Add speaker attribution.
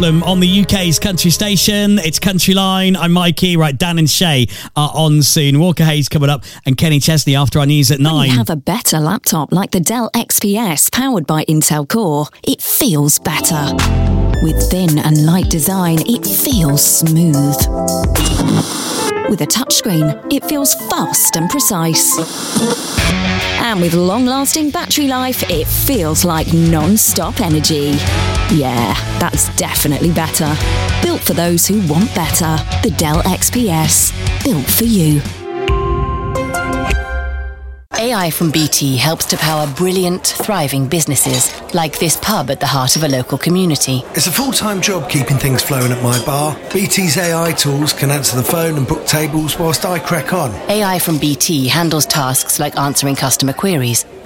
Speaker 1: On the UK's country station, it's Country Line. I'm Mikey. Right, Dan and Shay are on soon. Walker Hayes coming up and Kenny Chesney after our news at 9.
Speaker 2: When you have a better laptop like the Dell XPS powered by Intel Core, it feels better. With thin and light design, it feels smooth. With a touchscreen, it feels fast and precise. And with long-lasting battery life, it feels like non-stop energy. Yeah, that's definitely better. Built for those who want better. The Dell XPS. Built for you.
Speaker 3: AI from BT helps to power brilliant, thriving businesses, like this pub at the heart of a local community.
Speaker 4: It's a full-time job keeping things flowing at my bar. BT's AI tools can answer the phone and book tables whilst I crack on.
Speaker 3: AI from BT handles tasks like answering customer queries